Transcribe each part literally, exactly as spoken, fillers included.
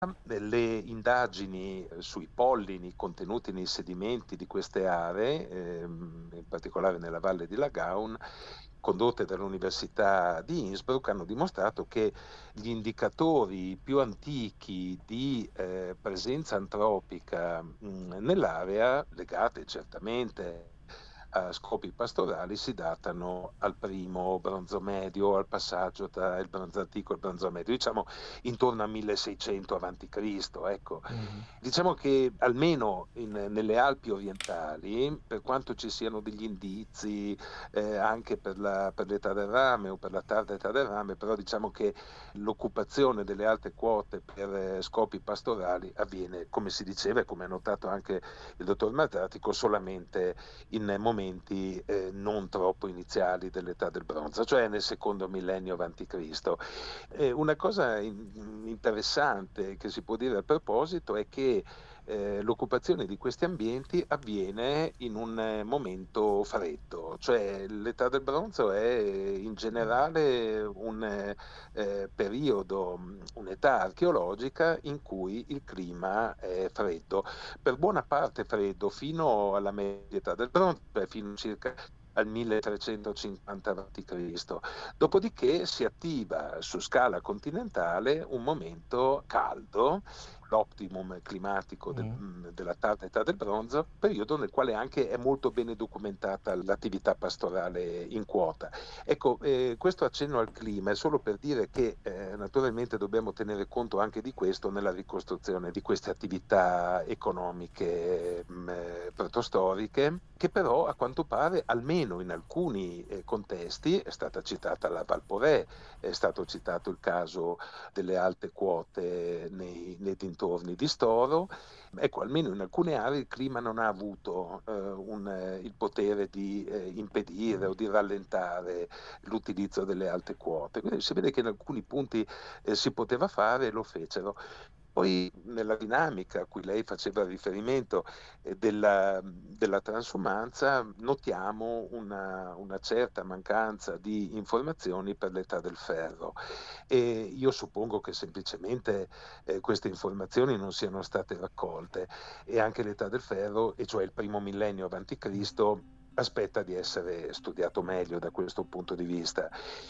le indagini eh, sui pollini contenuti nei sedimenti di queste aree, ehm, in particolare nella valle di Lagaun, condotte dall'Università di Innsbruck, hanno dimostrato che gli indicatori più antichi di eh, presenza antropica mh, nell'area, legate certamente a scopi pastorali, si datano al primo bronzo medio, al passaggio tra il bronzo antico e il bronzo medio, diciamo intorno a milleseicento avanti Cristo. Ecco. Mhm. Diciamo che almeno in- nelle Alpi orientali, per quanto ci siano degli indizi eh, anche per la- per l'età del rame o per la tarda età del rame, però diciamo che l'occupazione delle alte quote per eh, scopi pastorali avviene, come si diceva e come ha notato anche il dottor Matratico, solamente in momenti eh, non troppo iniziali dell'età del bronzo, cioè nel secondo millennio avanti Cristo. Eh, una cosa in- interessante che si può dire a proposito è che eh, l'occupazione di questi ambienti avviene in un eh, momento freddo, cioè l'età del bronzo è in generale un eh, eh, periodo, mh, un'età archeologica in cui il clima è freddo, per buona parte freddo, fino alla media età del bronzo, cioè fino circa al milletrecentocinquanta avanti Cristo. Dopodiché si attiva su scala continentale un momento caldo, l'optimum climatico del- Mhm. mh, della tarda età del bronzo, periodo nel quale anche è molto bene documentata l'attività pastorale in quota. Ecco, eh, questo accenno al clima è solo per dire che eh, naturalmente dobbiamo tenere conto anche di questo nella ricostruzione di queste attività economiche mh, eh, protostoriche, che però a quanto pare, almeno in alcuni eh, contesti, è stata citata la Valporè, è stato citato il caso delle alte quote nei, nei dintorni di Storo. Ecco, almeno in alcune aree il clima non ha avuto eh, un, eh, il potere di eh, impedire o di rallentare l'utilizzo delle alte quote. Quindi si vede che in alcuni punti eh, si poteva fare e lo fecero. Poi nella dinamica a cui lei faceva riferimento eh, della, della transumanza notiamo una, una certa mancanza di informazioni per l'età del ferro e io suppongo che semplicemente eh, queste informazioni non siano state raccolte e anche l'età del ferro, e cioè il primo millennio avanti Cristo, aspetta di essere studiato meglio da questo punto di vista.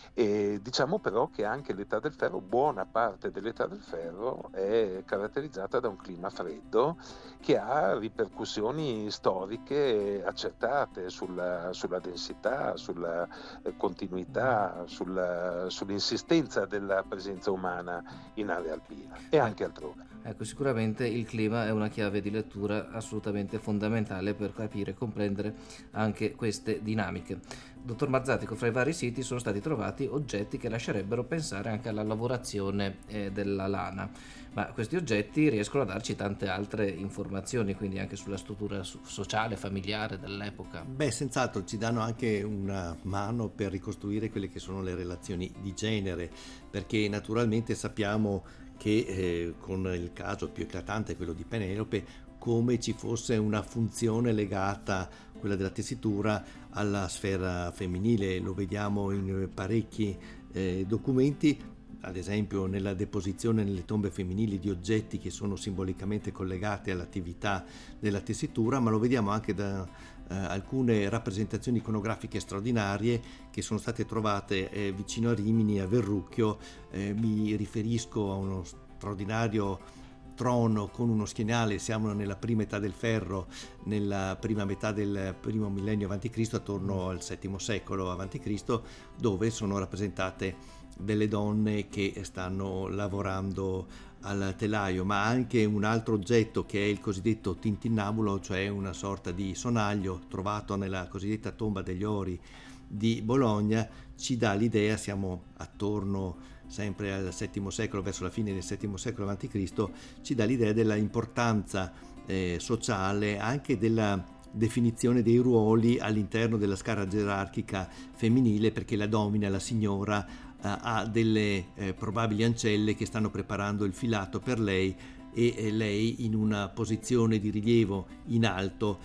E diciamo però che anche l'età del ferro, buona parte dell'età del ferro, è caratterizzata da un clima freddo che ha ripercussioni storiche accertate sulla, sulla densità, sulla eh, continuità, sulla- sull'insistenza della presenza umana in area alpina e anche Ecco, altrove. ecco, sicuramente il clima è una chiave di lettura assolutamente fondamentale per capire e comprendere anche queste dinamiche. Dottor Marzatico, fra i vari siti sono stati trovati oggetti che lascerebbero pensare anche alla lavorazione eh, della lana, ma questi oggetti riescono a darci tante altre informazioni, quindi anche sulla struttura so- sociale, familiare dell'epoca. Beh, senz'altro ci danno anche una mano per ricostruire quelle che sono le relazioni di genere, perché naturalmente sappiamo che eh, con il caso più eclatante, quello di Penelope, come ci fosse una funzione legata, quella della tessitura, alla sfera femminile. Lo vediamo in parecchi eh, documenti, ad esempio nella deposizione nelle tombe femminili di oggetti che sono simbolicamente collegati all'attività della tessitura, ma lo vediamo anche da eh, alcune rappresentazioni iconografiche straordinarie che sono state trovate eh, vicino a Rimini, a Verrucchio. Eh, mi riferisco a uno straordinario trono con uno schienale, siamo nella prima età del ferro, nella prima metà del primo millennio avanti Cristo, attorno al settimo secolo avanti Cristo, dove sono rappresentate delle donne che stanno lavorando al telaio, ma anche un altro oggetto che è il cosiddetto tintinnabulo, cioè una sorta di sonaglio trovato nella cosiddetta tomba degli ori di Bologna, ci dà l'idea, siamo attorno sempre al settimo secolo, verso la fine del settimo secolo avanti Cristo, ci dà l'idea della importanza eh, sociale, anche della definizione dei ruoli all'interno della scala gerarchica femminile, perché la domina, la signora, eh, ha delle eh, probabili ancelle che stanno preparando il filato per lei e eh, lei in una posizione di rilievo in alto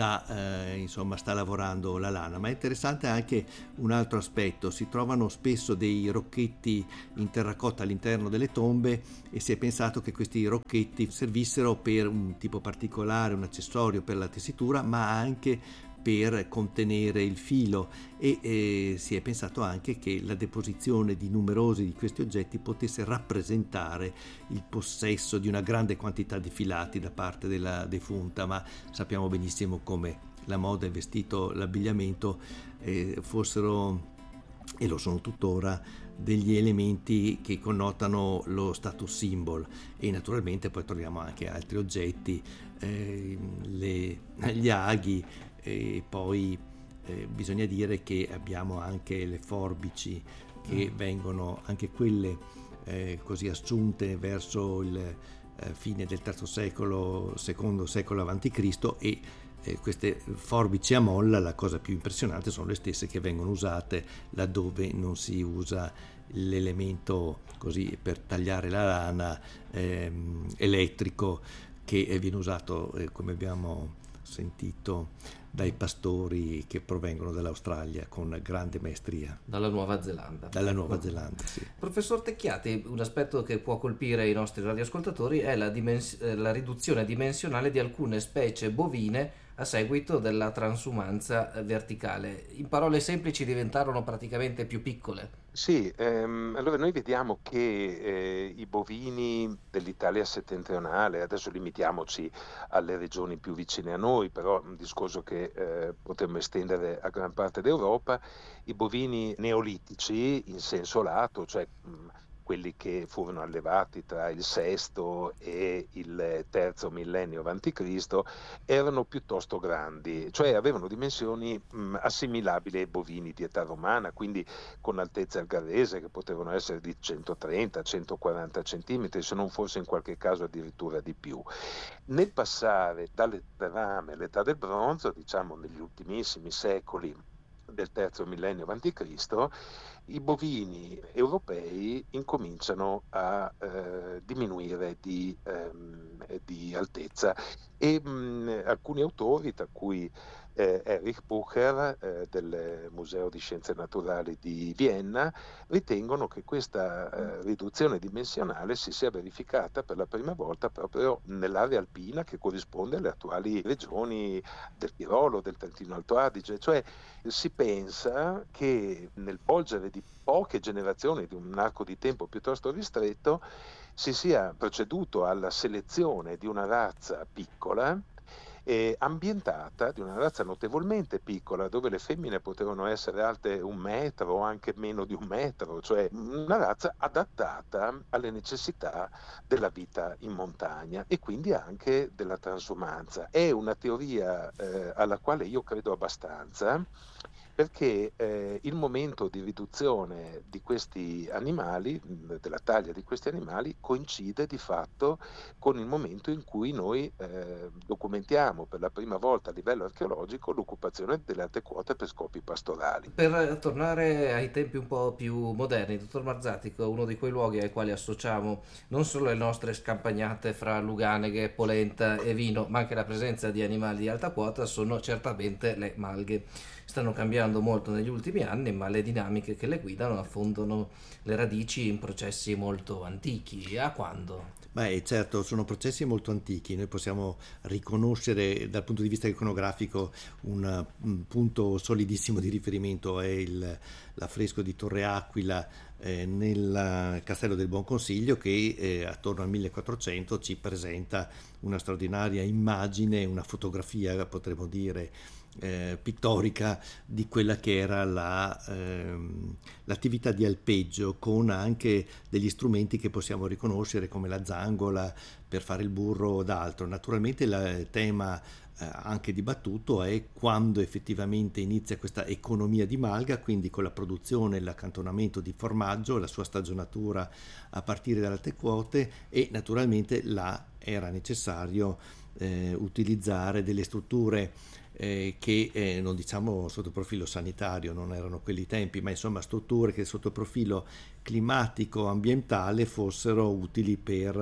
da, eh, insomma, sta lavorando la lana. Ma è interessante anche un altro aspetto: si trovano spesso dei rocchetti in terracotta all'interno delle tombe e si è pensato che questi rocchetti servissero per un tipo particolare, un accessorio per la tessitura, ma anche per contenere il filo, e eh, si è pensato anche che la deposizione di numerosi di questi oggetti potesse rappresentare il possesso di una grande quantità di filati da parte della defunta, ma sappiamo benissimo come la moda, il vestito, l'abbigliamento eh, fossero, e lo sono tuttora, degli elementi che connotano lo status symbol, e naturalmente poi troviamo anche altri oggetti, eh, le, gli aghi, e poi eh, bisogna dire che abbiamo anche le forbici che mm. vengono anche quelle eh, così assunte verso il eh, fine del terzo secolo, secondo secolo avanti Cristo, e eh, queste forbici a molla, la cosa più impressionante, sono le stesse che vengono usate laddove non si usa l'elemento così per tagliare la lana ehm, elettrico, che viene usato eh, come abbiamo sentito dai pastori che provengono dall'Australia con grande maestria. Dalla Nuova Zelanda. Dalla Nuova Zelanda, sì. Professor Tecchiati, un aspetto che può colpire i nostri radioascoltatori è la, dimens- la riduzione dimensionale di alcune specie bovine a seguito della transumanza verticale. In parole semplici, diventarono praticamente più piccole. Sì, ehm, allora noi vediamo che eh, i bovini dell'Italia settentrionale, adesso limitiamoci alle regioni più vicine a noi, però è un discorso che eh, potremmo estendere a gran parte d'Europa, i bovini neolitici in senso lato, cioè mh, quelli che furono allevati tra il sesto e il terzo millennio avanti Cristo, erano piuttosto grandi, cioè avevano dimensioni mh, assimilabili ai bovini di età romana, quindi con altezze algarese che potevano essere di centotrenta centoquaranta centimetri, se non fosse in qualche caso addirittura di più. Nel passare dall'età rame all'età del bronzo, diciamo negli ultimissimi secoli del terzo millennio avanti Cristo, i bovini europei incominciano a eh, diminuire di, ehm, di altezza, e mh, alcuni autori, tra cui eh, Erich Bucher eh, del Museo di Scienze Naturali di Vienna, ritengono che questa eh, riduzione dimensionale si sia verificata per la prima volta proprio nell'area alpina che corrisponde alle attuali regioni del Tirolo, del Trentino Alto Adige, cioè si pensa che nel volgere di poche generazioni, di un arco di tempo piuttosto ristretto, si sia proceduto alla selezione di una razza piccola, eh, ambientata, di una razza notevolmente piccola, dove le femmine potevano essere alte un metro o anche meno di un metro, cioè una razza adattata alle necessità della vita in montagna e quindi anche della transumanza. È una teoria eh, alla quale io credo abbastanza, perché eh, il momento di riduzione di questi animali, della taglia di questi animali, coincide di fatto con il momento in cui noi eh, documentiamo per la prima volta a livello archeologico l'occupazione delle alte quote per scopi pastorali. Per tornare ai tempi un po' più moderni, dottor Marzatico, uno di quei luoghi ai quali associamo non solo le nostre scampagnate fra luganeghe, polenta e vino, ma anche la presenza di animali di alta quota, sono certamente le malghe. Stanno cambiando molto negli ultimi anni, ma le dinamiche che le guidano affondano le radici in processi molto antichi. A quando? Beh, certo, sono processi molto antichi. Noi possiamo riconoscere dal punto di vista iconografico un, un punto solidissimo di riferimento è il, l'affresco di Torre Aquila eh, nel Castello del Buon Consiglio, che eh, attorno al millequattrocento ci presenta una straordinaria immagine, una fotografia, potremmo dire, Eh, pittorica di quella che era la, ehm, l'attività di alpeggio, con anche degli strumenti che possiamo riconoscere come la zangola per fare il burro o d'altro. Naturalmente il tema eh, anche dibattuto è quando effettivamente inizia questa economia di malga, quindi con la produzione e l'accantonamento di formaggio, la sua stagionatura a partire dalle alte quote, e naturalmente là era necessario eh, utilizzare delle strutture Eh, che eh, non diciamo sotto profilo sanitario, non erano quelli tempi, ma insomma strutture che sotto profilo climatico ambientale fossero utili per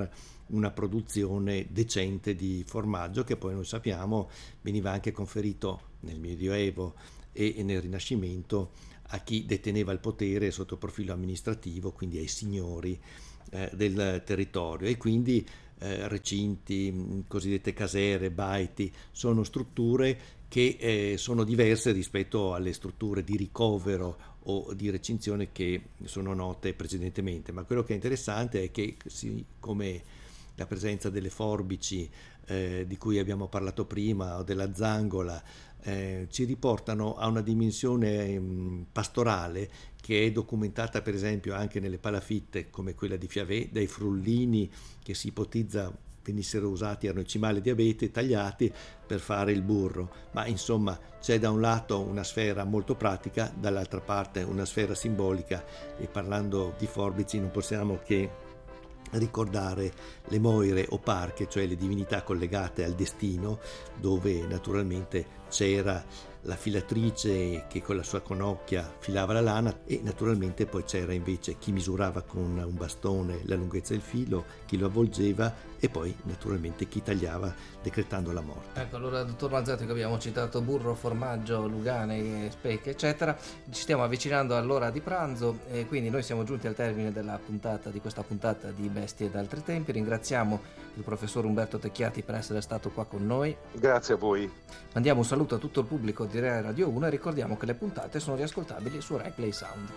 una produzione decente di formaggio, che poi noi sappiamo veniva anche conferito nel Medioevo e nel Rinascimento a chi deteneva il potere sotto profilo amministrativo, quindi ai signori eh, del territorio, e quindi eh, recinti, cosiddette casere, baiti, sono strutture che eh, sono diverse rispetto alle strutture di ricovero o di recinzione che sono note precedentemente. Ma quello che è interessante è che, sì, come la presenza delle forbici eh, di cui abbiamo parlato prima, o della zangola, eh, ci riportano a una dimensione mh, pastorale che è documentata per esempio anche nelle palafitte come quella di Fiavet, dai frullini che si ipotizza venissero usati, erano i cimali di abete tagliati per fare il burro. Ma insomma c'è da un lato una sfera molto pratica, dall'altra parte una sfera simbolica, e parlando di forbici non possiamo che ricordare le moire o parche, cioè le divinità collegate al destino, dove naturalmente c'era la filatrice che con la sua conocchia filava la lana, e naturalmente poi c'era invece chi misurava con un bastone la lunghezza del filo, chi lo avvolgeva, e poi naturalmente chi tagliava decretando la morte. Ecco, allora dottor Mazzatico, abbiamo citato burro, formaggio, lugane, speche eccetera, ci stiamo avvicinando all'ora di pranzo e quindi noi siamo giunti al termine della puntata di questa puntata di Bestie d'altri tempi. Ringraziamo il professor Umberto Tecchiati per essere stato qua con noi. Grazie a voi. Mandiamo un saluto a tutto il pubblico di Rai Radio uno e ricordiamo che le puntate sono riascoltabili su Rai Play Sound.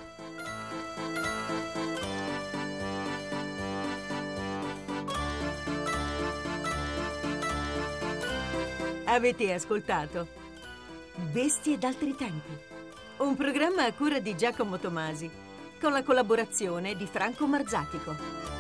Avete ascoltato Bestie d'altri tempi, un programma a cura di Giacomo Tomasi, con la collaborazione di Franco Marzatico.